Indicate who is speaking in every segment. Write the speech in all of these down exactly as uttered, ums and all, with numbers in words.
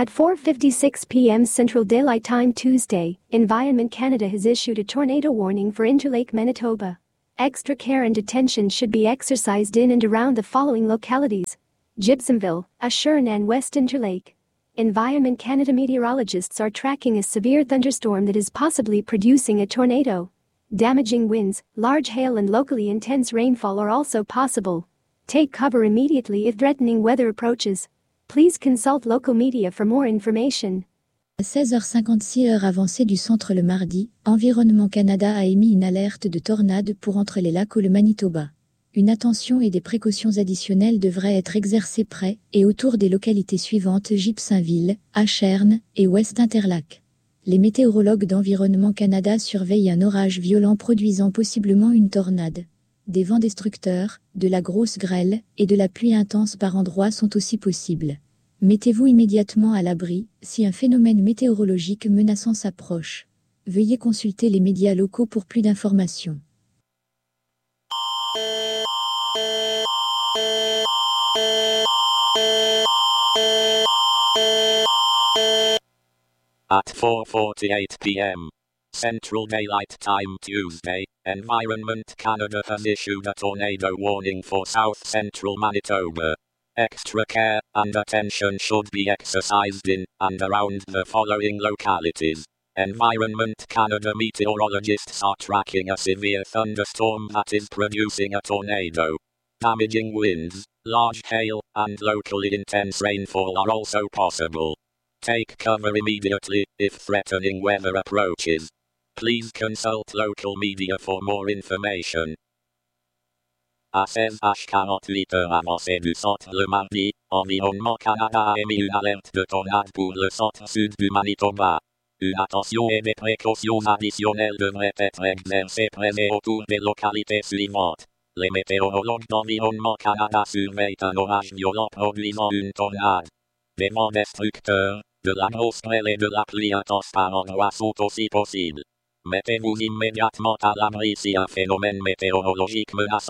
Speaker 1: At four fifty-six p m Central Daylight Time Tuesday, Environment Canada has issued a tornado warning for Interlake, Manitoba. Extra care and attention should be exercised in and around the following localities: Gibsonville, Ashern and West Interlake. Environment Canada meteorologists are tracking a severe thunderstorm that is possibly producing a tornado. Damaging winds, large hail and locally intense rainfall are also possible. Take cover immediately if threatening weather approaches. Please consult local media for more information.
Speaker 2: À seize heures cinquante-six heure avancée du centre le mardi, Environnement Canada a émis une alerte de tornade pour entre les lacs ou le Manitoba. Une attention et des précautions additionnelles devraient être exercées près et autour des localités suivantes: Gibsonville, Ashern et West Interlake. Les météorologues d'Environnement Canada surveillent un orage violent produisant possiblement une tornade. Des vents destructeurs, de la grosse grêle et de la pluie intense par endroits sont aussi possibles. Mettez-vous immédiatement à l'abri si un phénomène météorologique menaçant s'approche. Veuillez consulter les médias locaux pour plus d'informations.
Speaker 3: At four forty-eight p m Central Daylight Time Tuesday, Environment Canada has issued a tornado warning for south central Manitoba. Extra care and attention should be exercised in and around the following localities. Environment Canada meteorologists are tracking a severe thunderstorm that is producing a tornado. Damaging winds, large hail, and locally intense rainfall are also possible. Take cover immediately if threatening weather approaches. Please consult local media for more information. À seize heures quarante-huit heure avancée du centre le mardi, Environnement Canada a émis une alerte de tornade pour le centre-sud du Manitoba. Une attention et des précautions additionnelles devraient être exercées près et autour des localités suivantes. Les météorologues d'Environnement Canada surveillent un orage violent produisant une tornade. Des vents destructeurs, de la grosse grêle et de la pluie intense par endroits sont aussi possibles. Mettez-vous immédiatement à l'abri si un phénomène météorologique menaçant.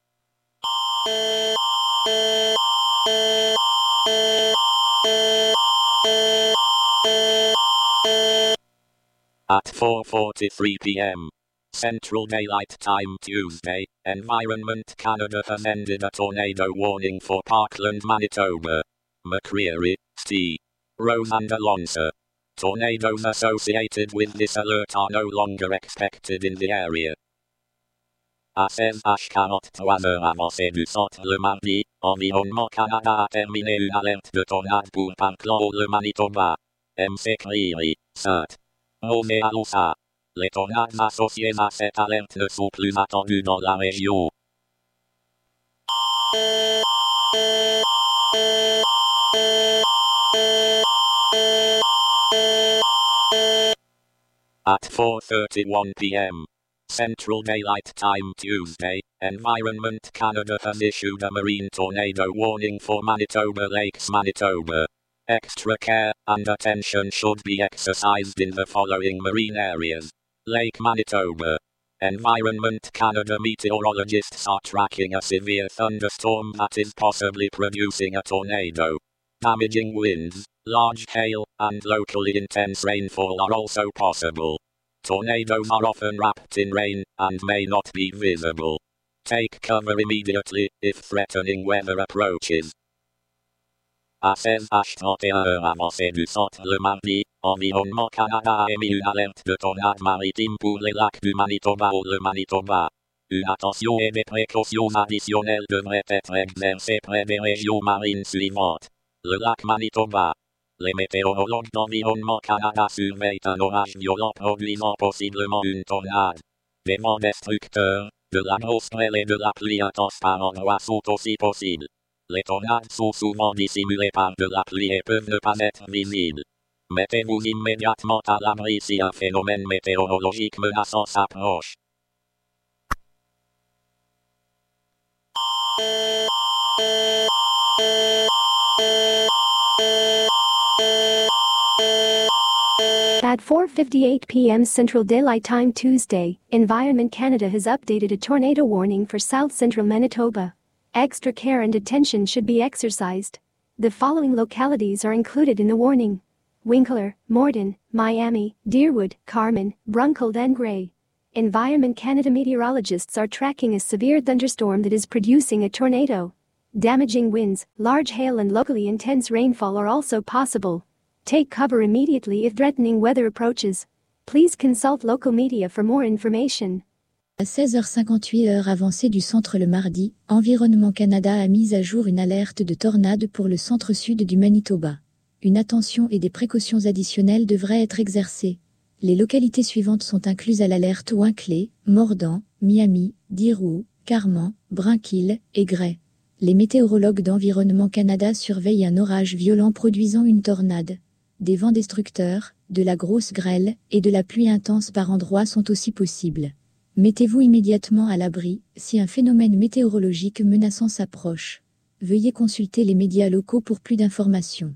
Speaker 3: At four forty-three p m Central Daylight Time Tuesday, Environment Canada has ended a tornado warning for Parkland, Manitoba. McCreary, Steve, Rose and Alonso. Tornadoes associated with this alert are no longer expected in the area. À seize heures quarante-trois heure avancée du centre le mardi, Environnement Canada a terminé une alerte de tornade pour Parkland, le Manitoba. M C Creary, Sainte Rose et Aloussa. Les tornades associées à cette alerte ne sont plus attendues dans la région. At four thirty-one p m Central Daylight Time Tuesday, Environment Canada has issued a marine tornado warning for Manitoba Lakes, Manitoba. Extra care and attention should be exercised in the following marine areas: Lake Manitoba. Environment Canada meteorologists are tracking a severe thunderstorm that is possibly producing a tornado. Damaging winds, large hail, and locally intense rainfall are also possible. Tornadoes are often wrapped in rain and may not be visible. Take cover immediately if threatening weather approaches. À seize heures trente et une heure avancée du centre le mardi, Environnement Canada a émis une alerte de tornade maritime pour les lacs du Manitoba ou le Manitoba. Une attention et des précautions additionnelles devraient être exercées près des régions marines suivantes. Le lac Manitoba. Les météorologues d'Environnement Canada surveillent un orage violent produisant possiblement une tornade. Des vents destructeurs, de la grosse grêle et de la pluie intense par endroits sont aussi possibles. Les tornades sont souvent dissimulées par de la pluie et peuvent ne pas être visibles. Mettez-vous immédiatement à l'abri si un phénomène météorologique menaçant s'approche.
Speaker 1: At four fifty-eight p m Central Daylight Time Tuesday, Environment Canada has updated a tornado warning for south central Manitoba. Extra care and attention should be exercised. The following localities are included in the warning: Winkler, Morden, Miami, Deerwood, Carmen, Brunkled and Gray. Environment Canada meteorologists are tracking a severe thunderstorm that is producing a tornado. Damaging winds, large hail and locally intense rainfall are also possible. Take cover immediately if threatening weather approaches. Please consult local media for more information.
Speaker 2: À seize heures cinquante-huit heure avancée du centre le mardi, Environnement Canada a mis à jour une alerte de tornade pour le centre-sud du Manitoba. Une attention et des précautions additionnelles devraient être exercées. Les localités suivantes sont incluses à l'alerte: Winkler, Morden, Miami, Deerwood, Carman, Brunkill et Gray. Les météorologues d'Environnement Canada surveillent un orage violent produisant une tornade. Des vents destructeurs, de la grosse grêle et de la pluie intense par endroits sont aussi possibles. Mettez-vous immédiatement à l'abri si un phénomène météorologique menaçant s'approche. Veuillez consulter les médias locaux pour plus d'informations.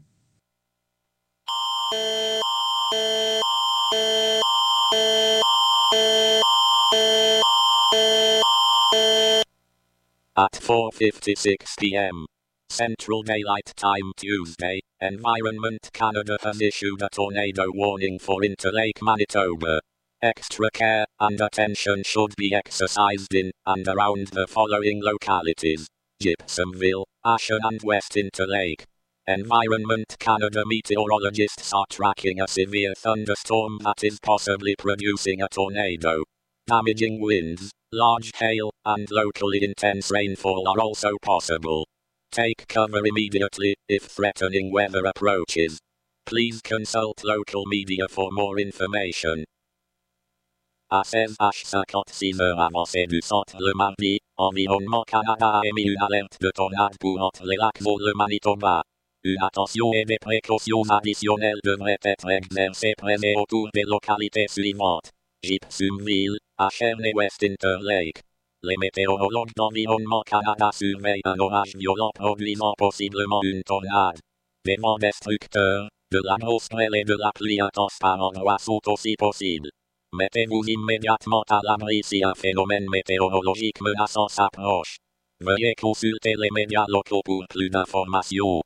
Speaker 3: At four fifty-six p m Central Daylight Time Tuesday, Environment Canada has issued a tornado warning for Interlake, Manitoba. Extra care and attention should be exercised in and around the following localities: Gibsonville, Ashen and West Interlake. Environment Canada meteorologists are tracking a severe thunderstorm that is possibly producing a tornado. Damaging winds, large hail, and locally intense rainfall are also possible. Take cover immediately if threatening weather approaches. Please consult local media for more information. À seize heures cinquante-six heure avancée du centre le mardi, Environnement Canada a émis une alerte de tornade pour entre les lacs et le Manitoba. Une attention et des précautions additionnelles devraient être exercées près et autour des localités suivantes: Gibsonville, Ashen et West Interlake. Les météorologues d'Environnement Canada surveillent un orage violent produisant possiblement une tornade. Des vents destructeurs, de la grosse grêle et de la pluie intense par endroits sont aussi possibles. Mettez-vous immédiatement à l'abri si un phénomène météorologique menaçant s'approche. Veuillez consulter les médias locaux pour plus d'informations.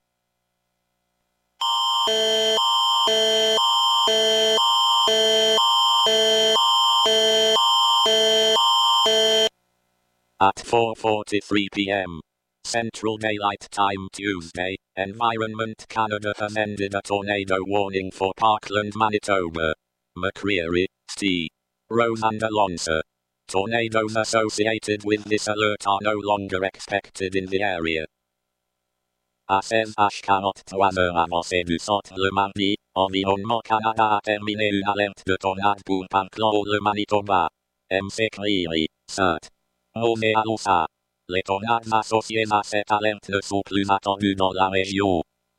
Speaker 3: At four forty-three p m Central Daylight Time Tuesday, Environment Canada has ended a tornado warning for Parkland, Manitoba. McCreary, Steve, Rose and Alonso. Tornadoes associated with this alert are no longer expected in the area. À seize heures quarante-trois heure avancée du centre le mardi, Environnement Canada a terminé une alerte de tornade pour Parkland au le Manitoba. McCreary, Sainte Rose et Alonso. Les tornades associées à cette alerte ne sont plus attendues dans la région.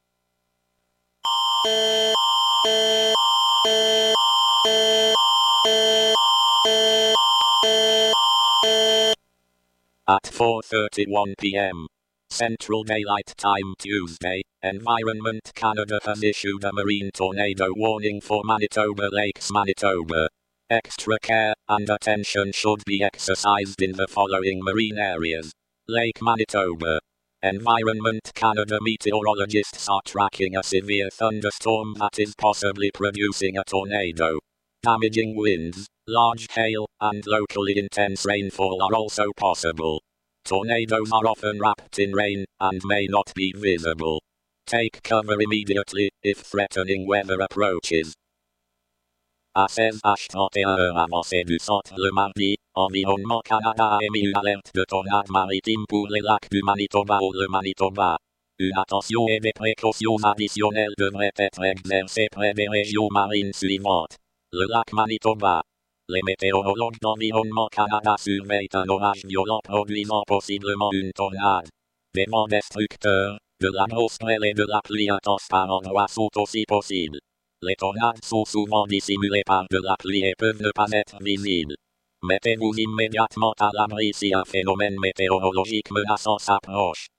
Speaker 3: At four thirty-one p m Central Daylight Time Tuesday, Environment Canada has issued a marine tornado warning for Manitoba Lakes, Manitoba. Extra care and attention should be exercised in the following marine areas: Lake Manitoba. Environment Canada meteorologists are tracking a severe thunderstorm that is possibly producing a tornado. Damaging winds, large hail, and locally intense rainfall are also possible. Tornadoes are often wrapped in rain and may not be visible. Take cover immediately if threatening weather approaches. À seize heures trente et une heure avancée du centre le mardi, Environnement Canada a émis une alerte de tornade maritime pour les lacs du Manitoba ou le Manitoba. Une attention et des précautions additionnelles devraient être exercées près des régions marines suivantes: le lac Manitoba. Les météorologues d'Environnement Canada surveillent un orage violent produisant possiblement une tornade. Des vents destructeurs, de la grosse grêle et de la pluie intense par endroits sont aussi possibles. Les tornades sont souvent dissimulées par de la pluie et peuvent ne pas être visibles. Mettez-vous immédiatement à l'abri si un phénomène météorologique menaçant s'approche.